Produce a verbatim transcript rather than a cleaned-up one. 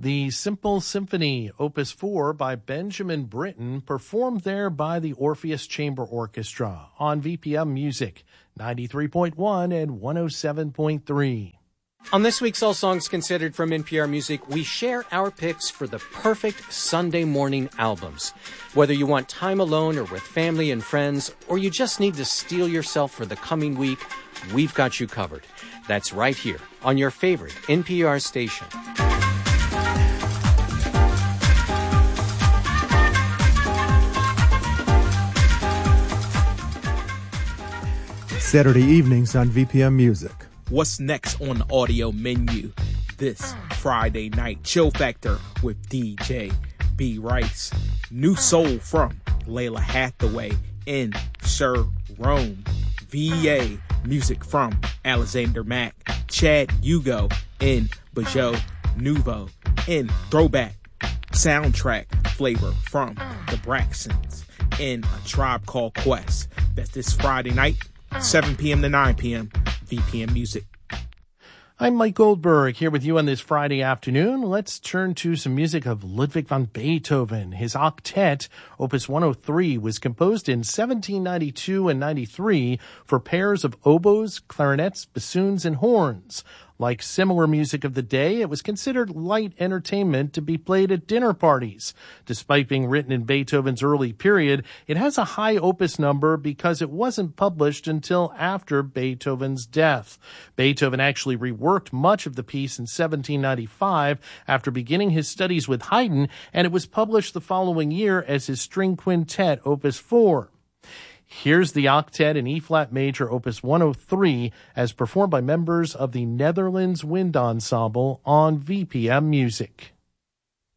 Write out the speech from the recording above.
The Simple Symphony, Opus four by Benjamin Britten, performed there by the Orpheus Chamber Orchestra on V P M Music, ninety-three point one and one oh seven point three. On this week's All Songs Considered from N P R Music, we share our picks for the perfect Sunday morning albums. Whether you want time alone or with family and friends, or you just need to steel yourself for the coming week, we've got you covered. That's right here on your favorite N P R station. Saturday evenings on V P M Music. What's next on the audio menu? This Friday night, Chill Factor with D J B. Rice. New soul from Layla Hathaway in Sir Rome. V A music from Alexander Mack. Chad Hugo in Bajo Nouveau. In Throwback soundtrack flavor from the Braxtons. In A Tribe Called Quest. That's this Friday night, seven p.m. to nine p.m. V P M Music. I'm Mike Goldberg here with you on this Friday afternoon. Let's turn to some music of Ludwig van Beethoven. His octet, Opus one oh three, was composed in seventeen ninety-two and ninety-three for pairs of oboes, clarinets, bassoons, and horns. Like similar music of the day, it was considered light entertainment to be played at dinner parties. Despite being written in Beethoven's early period, it has a high opus number because it wasn't published until after Beethoven's death. Beethoven actually reworked much of the piece in seventeen ninety-five after beginning his studies with Haydn, and it was published the following year as his string quintet, Opus four. Here's the octet in E-flat major, Opus one oh three, as performed by members of the Netherlands Wind Ensemble on V P M Music.